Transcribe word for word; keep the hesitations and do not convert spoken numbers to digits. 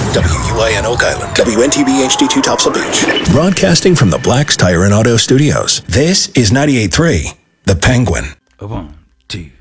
W U I N Oak Island. W N T B H D two Topsail Beach. Broadcasting from the Black's Tire and Auto Studios. This is ninety-eight point three, The Penguin. One, two.